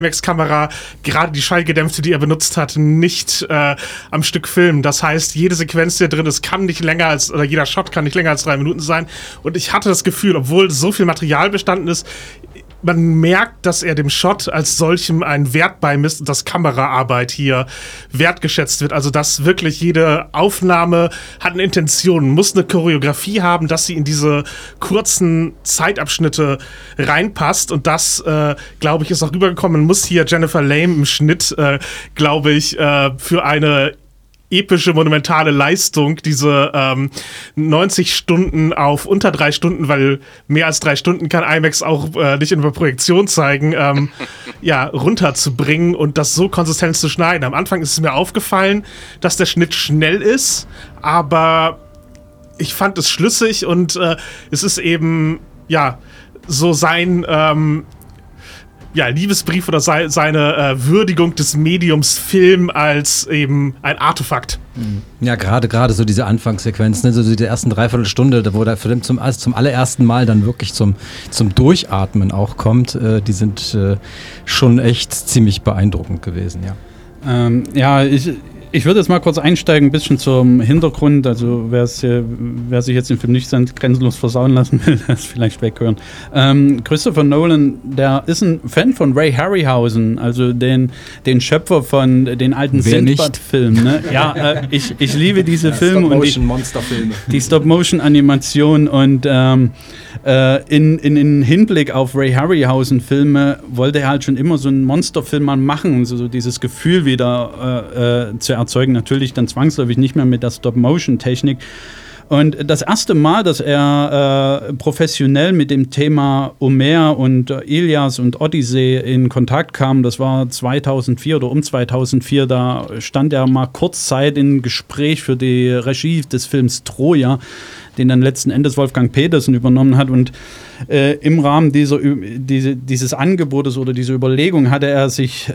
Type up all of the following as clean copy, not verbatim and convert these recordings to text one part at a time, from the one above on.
IMAX-Kamera, gerade die schallgedämpfte, die er benutzt hat, nicht am Stück filmen. Das heißt, jede Sequenz, die da drin ist, kann nicht länger als, oder jeder Shot kann nicht länger als 3 Minuten sein. Und ich hatte das Gefühl, obwohl so viel Material bestanden ist, man merkt, dass er dem Shot als solchem einen Wert beimisst und dass Kameraarbeit hier wertgeschätzt wird. Also, dass wirklich jede Aufnahme hat eine Intention, muss eine Choreografie haben, dass sie in diese kurzen Zeitabschnitte reinpasst. Und das, glaube ich, ist auch rübergekommen. Man muss hier Jennifer Lame im Schnitt, glaube ich, für eine epische, monumentale Leistung, diese 90 Stunden auf unter 3 Stunden, weil mehr als 3 Stunden kann IMAX auch nicht in der Projektion zeigen, runterzubringen und das so konsistent zu schneiden. Am Anfang ist es mir aufgefallen, dass der Schnitt schnell ist, aber ich fand es schlüssig und es ist eben, so sein Liebesbrief oder seine Würdigung des Mediums Film als eben ein Artefakt. Ja, gerade so diese Anfangssequenzen, ne, so die ersten Dreiviertelstunde, wo der Film zum allerersten Mal dann wirklich zum Durchatmen auch kommt, die sind schon echt ziemlich beeindruckend gewesen, ja. Ich würde jetzt mal kurz einsteigen, ein bisschen zum Hintergrund. Also wer sich jetzt den Film nicht grenzenlos versauen lassen will, das vielleicht weghören. Christopher Nolan, der ist ein Fan von Ray Harryhausen, also den Schöpfer von den alten Sindbad-Filmen. Ne? Ja, ich liebe diese Filme und die Stop-Motion-Animation und in Hinblick auf Ray Harryhausen-Filme wollte er halt schon immer so einen Monsterfilm mal machen, so dieses Gefühl wieder zu erzeugen, natürlich dann zwangsläufig nicht mehr mit der Stop-Motion-Technik. Und das erste Mal, dass er professionell mit dem Thema Homer und Ilias und Odyssee in Kontakt kam, das war 2004 oder um 2004, da stand er mal kurzzeit in Gespräch für die Regie des Films Troja, den dann letzten Endes Wolfgang Petersen übernommen hat. Und im Rahmen dieses Angebotes oder dieser Überlegung hatte er sich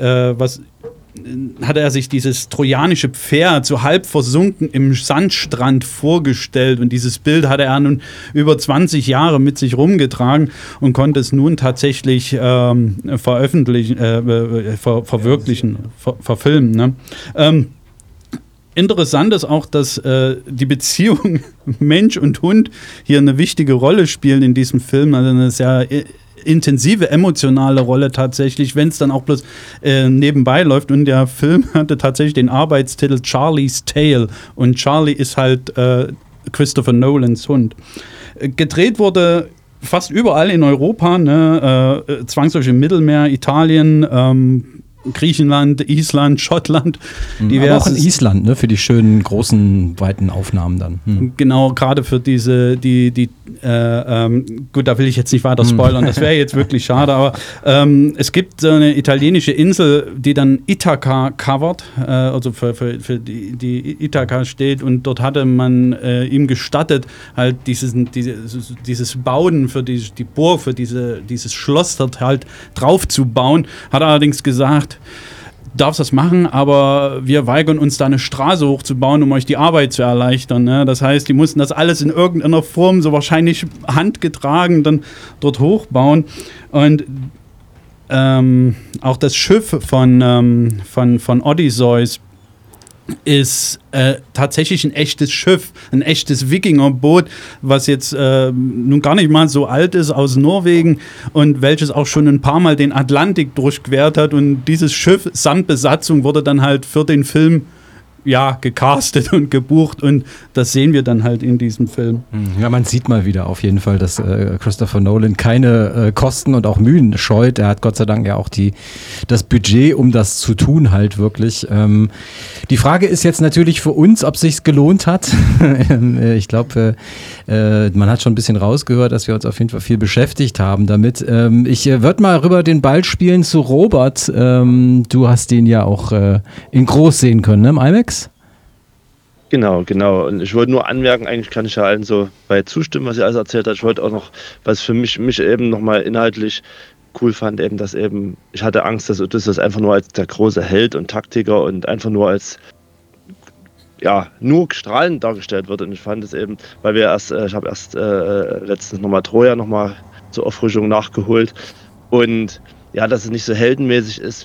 dieses trojanische Pferd so halb versunken im Sandstrand vorgestellt. Und dieses Bild hatte er nun über 20 Jahre mit sich rumgetragen und konnte es nun tatsächlich verfilmen. Ne? Interessant ist auch, dass die Beziehung Mensch und Hund hier eine wichtige Rolle spielen in diesem Film. Also eine sehr intensive emotionale Rolle tatsächlich, wenn es dann auch bloß nebenbei läuft. Und der Film hatte tatsächlich den Arbeitstitel Charlie's Tale. Und Charlie ist halt Christopher Nolans Hund. Gedreht wurde fast überall in Europa, ne? Zwangsläufig im Mittelmeer, Italien, Griechenland, Island, Schottland. Aber auch in Island, ne, für die schönen, großen, weiten Aufnahmen dann. Genau, gerade für diese, gut, da will ich jetzt nicht weiter spoilern, das wäre jetzt wirklich schade, aber es gibt so eine italienische Insel, die dann Ithaka covert, also für die Ithaka steht, und dort hatte man ihm gestattet, halt dieses Bauen für die Burg, für dieses Schloss dort halt drauf zu bauen, hat allerdings gesagt, du darfst das machen, aber wir weigern uns, da eine Straße hochzubauen, um euch die Arbeit zu erleichtern. Ne? Das heißt, die mussten das alles in irgendeiner Form, so wahrscheinlich handgetragen, dann dort hochbauen. Und auch das Schiff von Odysseus ist tatsächlich ein echtes Schiff, ein echtes Wikingerboot, was jetzt nun gar nicht mal so alt ist, aus Norwegen, und welches auch schon ein paar Mal den Atlantik durchquert hat. Und dieses Schiff samt Besatzung wurde dann halt für den Film gecastet und gebucht, und das sehen wir dann halt in diesem Film. Ja, man sieht mal wieder auf jeden Fall, dass Christopher Nolan keine Kosten und auch Mühen scheut. Er hat Gott sei Dank ja auch das Budget, um das zu tun halt wirklich. Die Frage ist jetzt natürlich für uns, ob es sich gelohnt hat. Ich glaube, man hat schon ein bisschen rausgehört, dass wir uns auf jeden Fall viel beschäftigt haben damit. Ich würde mal rüber den Ball spielen zu Robert. Du hast den ja auch in groß sehen können, ne, im IMAX? Genau. Und ich wollte nur anmerken, eigentlich kann ich ja allen so bei zustimmen, was ihr alles erzählt habt. Ich wollte auch noch, was für mich eben nochmal inhaltlich cool fand, eben, dass eben, ich hatte Angst, dass Odysseus einfach nur als der große Held und Taktiker und einfach nur als, nur strahlend dargestellt wird. Und ich fand es eben, weil ich habe erst letztens nochmal Troja nochmal zur Auffrischung nachgeholt. Und ja, dass es nicht so heldenmäßig ist